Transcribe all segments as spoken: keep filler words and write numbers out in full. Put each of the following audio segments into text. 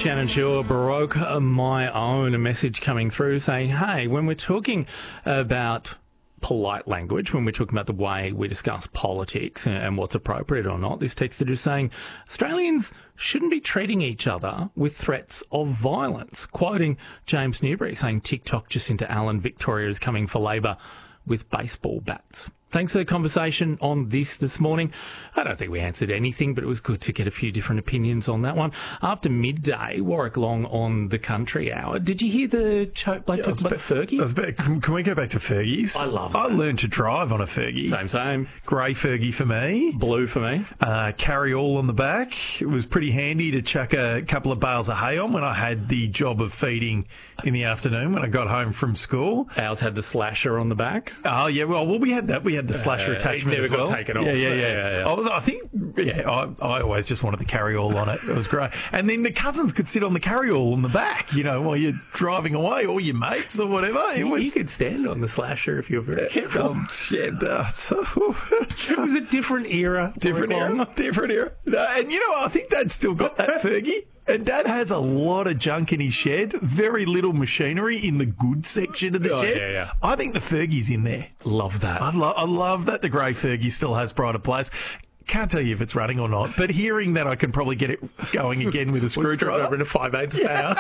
Shannon Shaw broke my own, a message coming through saying, hey, when we're talking about polite language, when we're talking about the way we discuss politics and what's appropriate or not, this texter is saying Australians shouldn't be treating each other with threats of violence. Quoting James Newbury saying TikTok Jacinta Allen, Victoria is coming for Labor with baseball bats. Thanks for the conversation on this this morning. I don't think we answered anything, but it was good to get a few different opinions on that one. After midday, Warwick Long on the Country Hour. Did you hear the choke bloke talk about Fergie? About, can we go back to Fergies? I love it. I learned to drive on a Fergie. Same, same. Grey Fergie for me. Blue for me. Uh, carry all on the back. It was pretty handy to chuck a couple of bales of hay on when I had the job of feeding in the afternoon when I got home from school. Ours had the slasher on the back. Oh, yeah. Well, well we had that. We had the slasher uh, attachment never as well. Got taken off. Yeah, yeah, yeah. yeah, yeah. I, I think, yeah, I, I always just wanted the carry-all on it. It was great. And then the cousins could sit on the carry-all on the back, you know, while you're driving away, or your mates or whatever. It you, was, you could stand on the slasher if you were very careful. Um, yeah, uh, so, it was a different era. Different era. Different era. No, and, you know, I think Dad's still got that Fergie. And Dad has a lot of junk in his shed, very little machinery in the good section of the oh, shed. Yeah, yeah. I think the Fergie's in there. Love that. I, lo- I love that the grey Fergie still has pride of place. Can't tell you if it's running or not, but hearing that I can probably get it going again with a screwdriver over in a five eighths power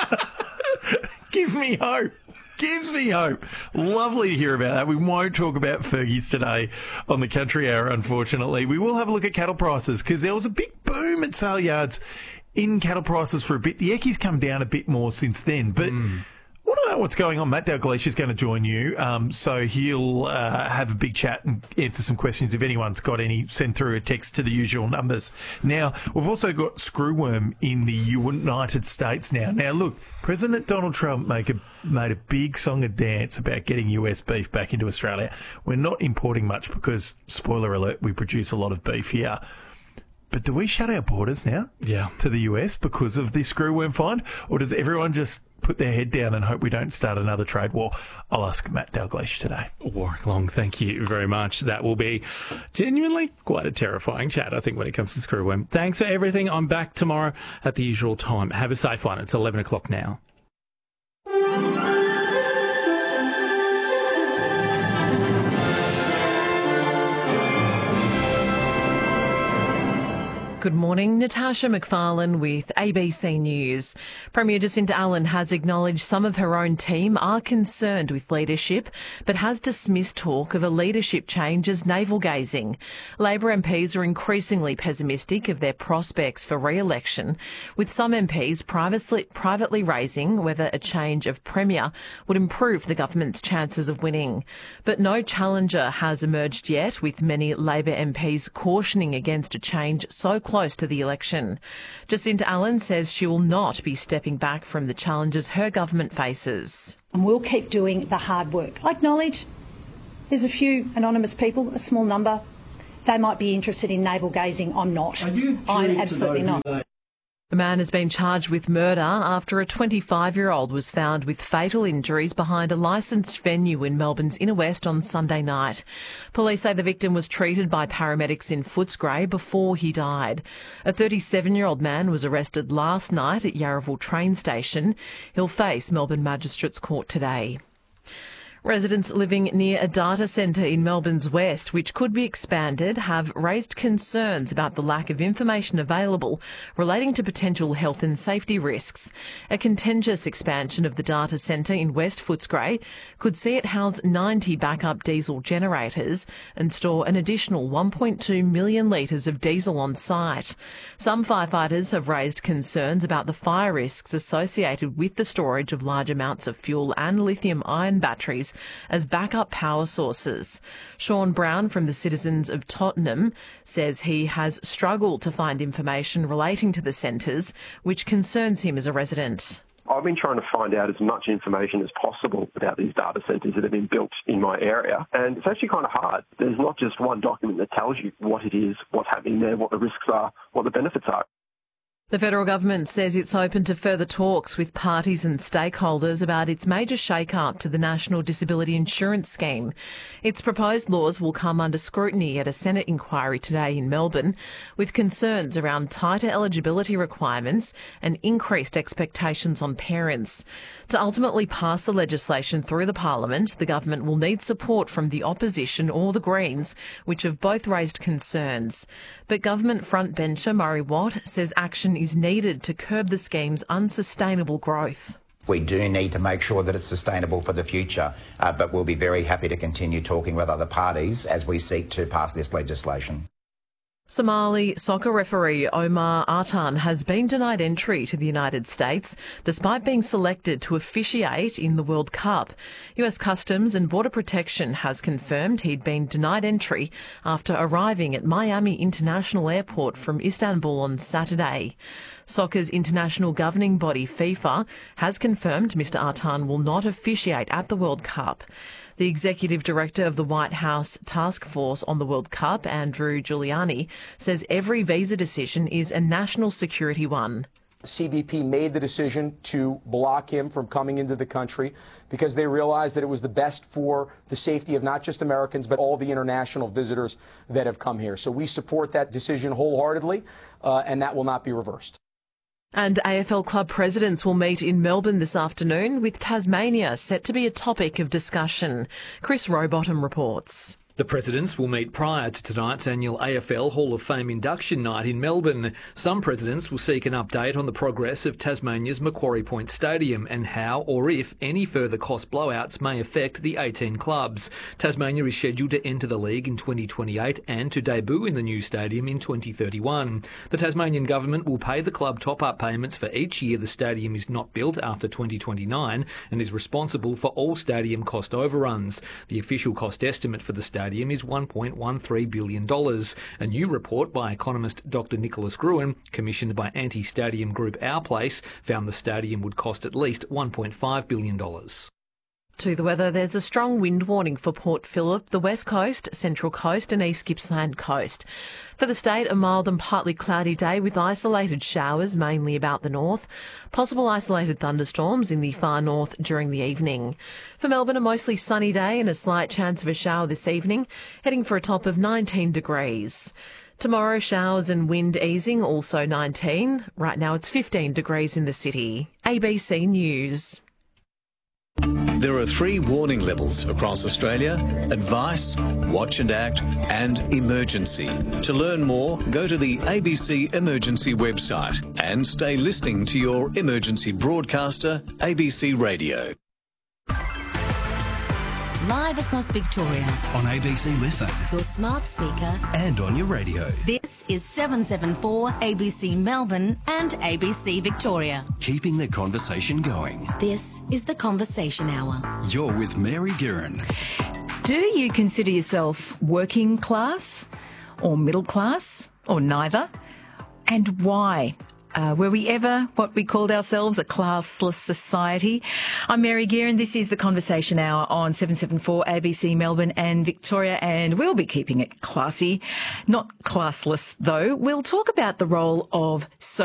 gives me hope. Gives me hope. Lovely to hear about that. We won't talk about Fergies today on the Country Hour, unfortunately. We will have a look at cattle prices because there was a big boom at sale yards in cattle prices for a bit. The Eckies come down a bit more since then, but mm. I want to know what's going on. Matt Dalgleish is going to join you, um, so he'll uh, have a big chat and answer some questions. If anyone's got any, send through a text to the usual numbers. Now, we've also got screwworm in the United States now. Now, look, President Donald Trump make a, made a big song and dance about getting U S beef back into Australia. We're not importing much because, spoiler alert, we produce a lot of beef here. But do we shut our borders now yeah. to the U S because of this screwworm find? Or does everyone just put their head down and hope we don't start another trade war? I'll ask Matt Dalgleish today. Warwick Long, thank you very much. That will be genuinely quite a terrifying chat, I think, when it comes to screwworm. Thanks for everything. I'm back tomorrow at the usual time. Have a safe one. It's eleven o'clock now. Good morning, Natasha McFarlane with A B C News. Premier Jacinta Allen has acknowledged some of her own team are concerned with leadership, but has dismissed talk of a leadership change as navel-gazing. Labor M Ps are increasingly pessimistic of their prospects for re-election, with some M Ps privately, privately raising whether a change of Premier would improve the government's chances of winning. But no challenger has emerged yet, with many Labor M Ps cautioning against a change so close close to the election. Jacinta Allen says she will not be stepping back from the challenges her government faces. And we'll keep doing the hard work. I acknowledge there's a few anonymous people, a small number. They might be interested in navel-gazing. I'm not. I'm absolutely not. The man has been charged with murder after a twenty-five-year-old was found with fatal injuries behind a licensed venue in Melbourne's Inner West on Sunday night. Police say the victim was treated by paramedics in Footscray before he died. A thirty-seven-year-old man was arrested last night at Yarraville train station. He'll face Melbourne Magistrates Court today. Residents living near a data centre in Melbourne's west, which could be expanded, have raised concerns about the lack of information available relating to potential health and safety risks. A contentious expansion of the data centre in West Footscray could see it house ninety backup diesel generators and store an additional one point two million litres of diesel on site. Some firefighters have raised concerns about the fire risks associated with the storage of large amounts of fuel and lithium-ion batteries as backup power sources. Sean Brown from the Citizens of Tottenham says he has struggled to find information relating to the centres, which concerns him as a resident. I've been trying to find out as much information as possible about these data centres that have been built in my area, and it's actually kind of hard. There's not just one document that tells you what it is, what's happening there, what the risks are, what the benefits are. The federal government says it's open to further talks with parties and stakeholders about its major shake-up to the National Disability Insurance Scheme. Its proposed laws will come under scrutiny at a Senate inquiry today in Melbourne, with concerns around tighter eligibility requirements and increased expectations on parents. To ultimately pass the legislation through the Parliament, the government will need support from the opposition or the Greens, which have both raised concerns. But government frontbencher Murray Watt says action is needed to curb the scheme's unsustainable growth. We do need to make sure that it's sustainable for the future, uh, but we'll be very happy to continue talking with other parties as we seek to pass this legislation. Somali soccer referee Omar Artan has been denied entry to the United States despite being selected to officiate in the World Cup. U S Customs and Border Protection has confirmed he'd been denied entry after arriving at Miami International Airport from Istanbul on Saturday. Soccer's international governing body, FIFA, has confirmed Mister Artan will not officiate at the World Cup. The executive director of the White House Task Force on the World Cup, Andrew Giuliani, says every visa decision is a national security one. C B P made the decision to block him from coming into the country because they realized that it was the best for the safety of not just Americans, but all the international visitors that have come here. So we support that decision wholeheartedly, uh, and that will not be reversed. And A F L club presidents will meet in Melbourne this afternoon, with Tasmania set to be a topic of discussion. Chris Rowbottom reports. The presidents will meet prior to tonight's annual A F L Hall of Fame induction night in Melbourne. Some presidents will seek an update on the progress of Tasmania's Macquarie Point Stadium and how or if any further cost blowouts may affect the eighteen clubs. Tasmania is scheduled to enter the league in twenty twenty-eight and to debut in the new stadium in twenty thirty-one. The Tasmanian government will pay the club top-up payments for each year the stadium is not built after twenty twenty-nine and is responsible for all stadium cost overruns. The official cost estimate for the stadium is one point one three billion dollars. A new report by economist Doctor Nicholas Gruen, commissioned by anti-stadium group Our Place, found the stadium would cost at least one point five billion dollars. To the weather, there's a strong wind warning for Port Phillip, the West Coast, Central Coast and East Gippsland Coast. For the state, a mild and partly cloudy day with isolated showers mainly about the north. Possible isolated thunderstorms in the far north during the evening. For Melbourne, a mostly sunny day and a slight chance of a shower this evening, heading for a top of nineteen degrees. Tomorrow, showers and wind easing, also nineteen. Right now it's fifteen degrees in the city. A B C News. There are three warning levels across Australia: advice, watch and act, and emergency. To learn more, go to the A B C Emergency website and stay listening to your emergency broadcaster, A B C Radio. Live across Victoria. On A B C Listen. Your smart speaker. And on your radio. This is seven seven four A B C Melbourne and A B C Victoria. Keeping the conversation going. This is The Conversation Hour. You're with Mary Guerin. Do you consider yourself working class or middle class or neither? And why? Uh, were we ever what we called ourselves, a classless society? I'm Mary Guerin. This is The Conversation Hour on seven seven four A B C Melbourne and Victoria, and we'll be keeping it classy, not classless though. We'll talk about the role of